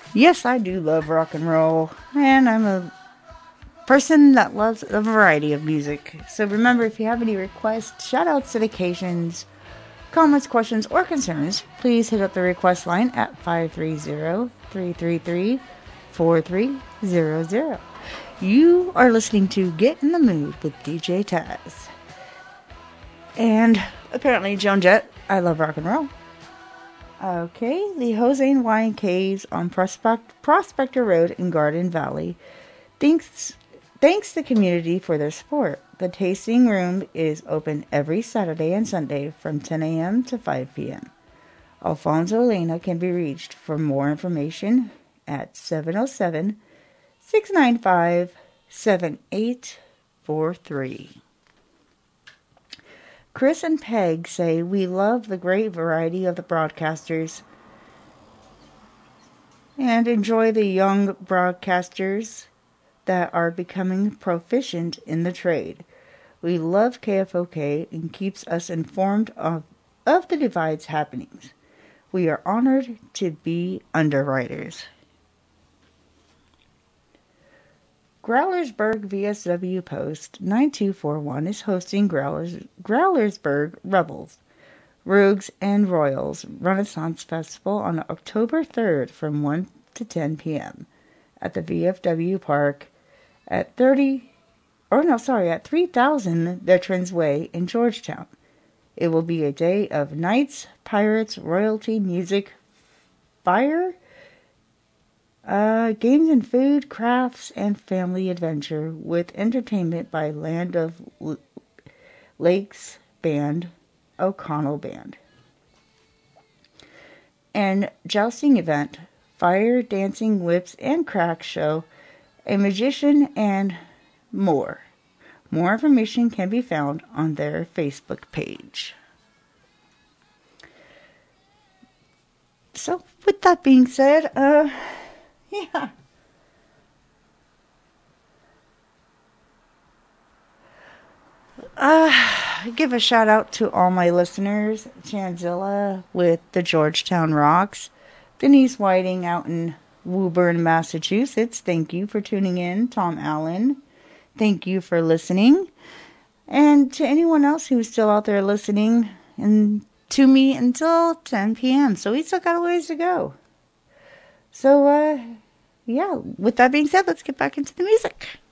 Yes, I do love rock and roll, and I'm a person that loves a variety of music. So remember, if you have any requests, shout outs, dedications, comments, questions, or concerns, please hit up the request line at 530-333-4300. You are listening to Get in the Mood with DJ Taz. And apparently Joan Jett, I love rock and roll. Okay, the Jose and Wine Caves on Prospector Road in Garden Valley. Thanks the community for their support. The tasting room is open every Saturday and Sunday from 10 a.m. to 5 p.m. Alfonso Lena can be reached for more information at 707-695-7843. Chris and Peg say, "We love the great variety of the broadcasters and enjoy the young broadcasters that are becoming proficient in the trade. We love KFOK and keeps us informed of the Divide's happenings. We are honored to be underwriters." Growlersburg VSW Post 9241 is hosting Growlersburg Rebels, Rogues and Royals Renaissance Festival on October 3rd from 1 to 10 p.m. at the VFW Park at 3000 Veterans Way in Georgetown. It will be a day of knights, pirates, royalty, music, fire, games and food, crafts, and family adventure with entertainment by Land of Lakes Band, O'Connell Band. And jousting event, fire, dancing, whips, and crack show, a magician, and more. More information can be found on their Facebook page. So, with that being said, yeah. Give a shout out to all my listeners. Chanzilla with the Georgetown Rocks. Denise Whiting out in Woburn, Massachusetts. Thank you for tuning in. Tom Allen. Thank you for listening. And to anyone else who's still out there listening, and to me until 10 p.m. So we still got a ways to go. So, yeah, with that being said, let's get back into the music.